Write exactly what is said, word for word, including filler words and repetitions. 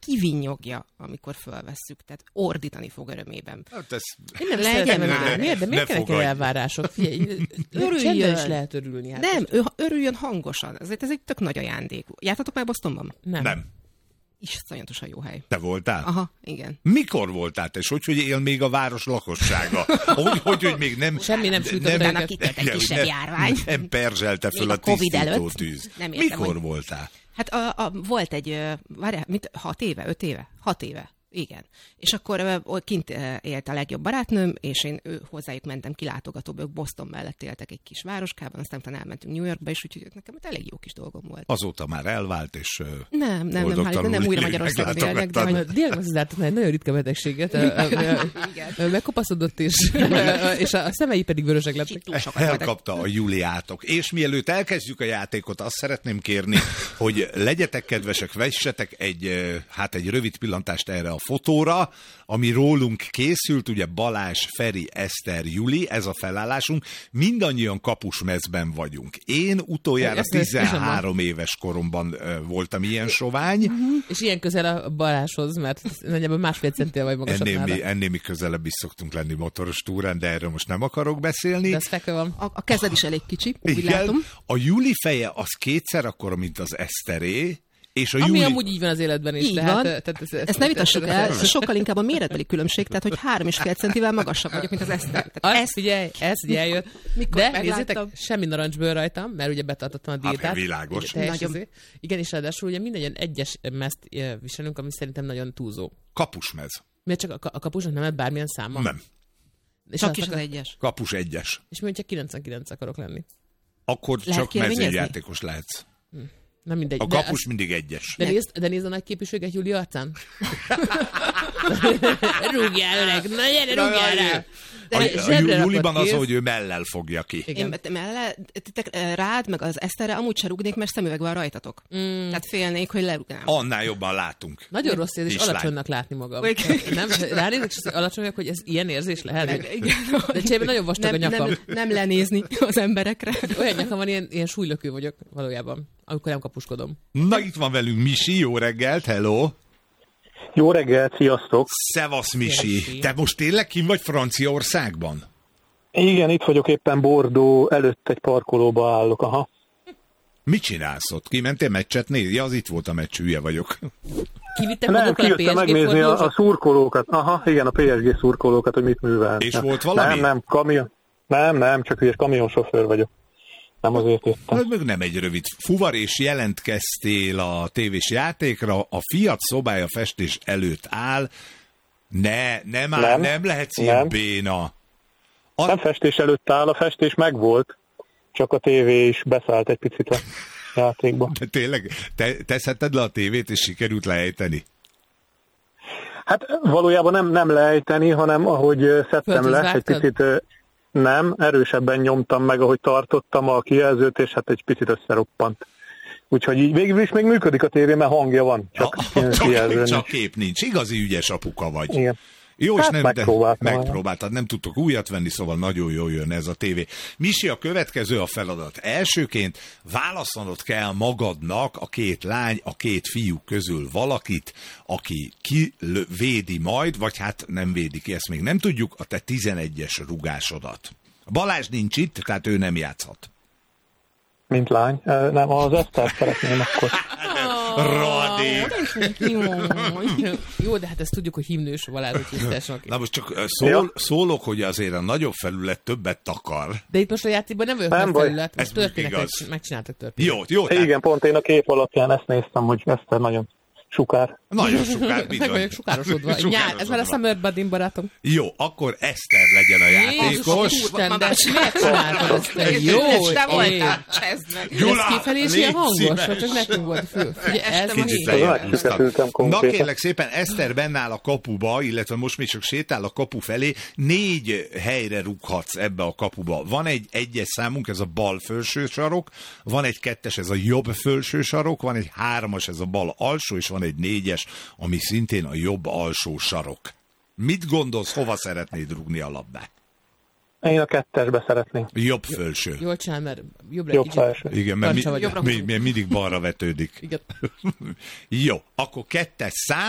kivinyogja, amikor fölvesszük. Tehát ordítani fog örömében. Hát ez... Én nem szeretem már. Miért? De miért kellnek elvárások? Figyelj, örüljön. Is lehet örülni. Hát nem, ő örüljön hangosan. Ezért ez egy tök nagy ajándék. Jártatok már Bostonban? Nem. Nem. Iszonyatosan jó hely. Te voltál? Aha, igen. Mikor voltál te? És hogy, hogy él még a város lakossága? Hogy, hogy, hogy még nem... Semmi nem sütött nem, kitört egy kisebb járvány. Nem perzselte föl még a, a tisztító tűz. Nem értem, Mikor hogy... voltál? Hát a, a, volt egy, várjál, mit, hat éve, öt éve? Hat éve. Igen. És akkor uh, kint uh, élt a legjobb barátnőm, és én ő, hozzájuk mentem kilátogatóba, ők Boston mellett éltek egy kis városkában, aztán utána elmentünk New Yorkba, és úgyhogy nekem elég jó kis dolgom volt. Azóta már elvált, és uh, nem, nem, nem, nem, nem újra Magyarországon élnek, de hogy... Diagnosztizáltak egy nagyon ritka betegséget, megkopaszodott, és, és a szemei pedig vörösek lettek. Elkapta a Juliátok. És mielőtt elkezdjük a játékot, azt szeretném kérni, hogy legyetek kedvesek, vessetek egy, hát egy rövid pillantást erre a fotóra, ami rólunk készült, ugye Balázs, Feri, Eszter, Juli, ez a felállásunk, mindannyian kapusmezben vagyunk. Én utoljára tizenhárom éves koromban uh, voltam ilyen sovány. Uh-huh. És ilyen közel a Balázshoz, mert nagyjából másfél centél vagy magasabb ennél nála. mi, ennél mi közelebb is szoktunk lenni motoros túrán, de erről most nem akarok beszélni. De ez fekve van. A, a kezed is elég kicsi, úgy igen, látom. A Juli feje az kétszer akkora, mint az Eszteré. És a Ami Júli... amúgy így van az életben is. Így tehát, van. Tehát ez, ez, ezt ne vitassuk el, ez sokkal inkább a méretbeli különbség, tehát hogy három és fél centivel magasabb vagyok, mint az Eszter. Ez figyelj, ez ugye eljött. Mikor de megláttam... nézzétek, semmi narancsbőr rajtam, mert ugye betartottam a diétát. Hát, világos. Nagyon... Igen, és ráadásul ugye mindannyian egyes mezt viselünk, ami szerintem nagyon túlzó. Kapusmez. Miért csak a, a kapusnak nem lett bármilyen száma? Nem. És csak is az egyes. Kapus egyes. És mi, hogyha kilencvenkilenc akarok lenni? Akkor lehet csak mezőjátékos lehetsz. Hm. Nem mindegy. A kapus de mindig egyes. De nézd, de nézd a nagy képűséget Júli arcán. Rúgjál, öreg! Na gyere, rúgjál rá! A, a Juliban az, hogy ő mellel fogja ki. Igen. Én mellel, rád, meg az Eszterre amúgy se rúgnék, mert szemüveg van rajtatok. Mm. Tehát félnék, hogy lerúgnám. Annál jobban látunk. Nagyon rossz érzés alacsonynak látni magam. Nem? Ránézek, és alacsonyak, hogy ez ilyen érzés lehet. Meg, igen. De cserébe nagyon vastag nem, a nyakam. Nem, nem lenézni az emberekre. Olyan nyakam van, ilyen, ilyen súlylökő vagyok valójában, amikor nem kapuskodom. Na, itt van velünk Misi, jó reggelt, hello! Jó reggelt, sziasztok! Szevasz, Misi! Te most tényleg kim vagy Franciaországban? Igen, itt vagyok éppen Bordeaux előtt egy parkolóba állok, aha. Mit csinálsz ott? Kimentél meccset nézni? Ja, az itt volt a meccs, hülye vagyok. Kivittek nem, magukkal a pé es gé megnézni a, a szurkolókat. Aha, igen, a pé es gé szurkolókat, hogy mit művelnek. És volt valami? Nem, nem, kamion. Nem, nem, csak hülyes kamionsofőr vagyok. Nem azért jöttem. Meg nem egy rövid fuvar, és jelentkeztél a tévés játékra, a Fiat szobája festés előtt áll. Ne, nem áll, nem, nem lehetsz ilyen nem. béna. A... Nem festés előtt áll, a festés megvolt, csak a tévé is beszállt egy picit a játékba. De tényleg, te, te szedted le a tévét, és sikerült leejteni? Hát valójában nem, nem leejteni, hanem ahogy szedtem le, egy picit... Nem, erősebben nyomtam meg, ahogy tartottam a kijelzőt, és hát egy picit összeroppant. Úgyhogy így végül is még működik a tévé, mert hangja van. Csak, ja, csak, csak kép nincs. Igazi ügyes apuka vagy. Igen. Jó, hát és nem, megpróbáltam. Megpróbáltad, nem tudtok újat venni, szóval nagyon jól jön ez a tévé. Misi, a következő a feladat. Elsőként választanod kell magadnak a két lány, a két fiú közül valakit, aki kivédi majd, vagy hát nem védi ki, ezt még nem tudjuk, a te tizenegyes rugásodat. Balázs nincs itt, tehát ő nem játszhat. Mint lány? Nem, az Esztert szeretném akkor. Radék! Jó, de hát ezt tudjuk, hogy himnős Balázs tisztásnak. Na most csak szól, ja. szólok, hogy azért a nagyobb felület többet takar. De itt most a játékban nem vagyok nagy felület, most történetet megcsináltak történetet. Jó, jó. Tehát... Igen, pont én a kép alapján ezt néztem, hogy Eszter nagyon sukár. Nagyon sukár, bizony. Meg vagyok sukárosodva. Nyár, ez már a Summer Buddy barátom. Jó, akkor Eszter legyen a játékos. Isten, de miért csináltad ezt? Jó, te voltál, csezd meg. Ez kifelé is ilyen hangos, vagy csak nekünk volt fő. Ugye ez van. Na kérlek szépen, Eszter benne áll a kapuba, illetve most még csak sétál a kapu felé. Négy helyre rúghatsz ebbe a kapuba. Van egy egyes számunk, ez a bal felső sarok, van egy kettes, ez a jobb felső sarok, van egy hármas, ez a bal alsó, és van egy négyes, ami szintén a jobb alsó sarok. Mit gondolsz, hova szeretnéd rúgni a labdát? Én a kettesbe szeretném. Jobb felső. Jól csinál, mert jobbra jobb kicsit. Felső. Igen, mert mi, mi, mi, mindig balra vetődik. Igen. Jó, akkor kettes szám.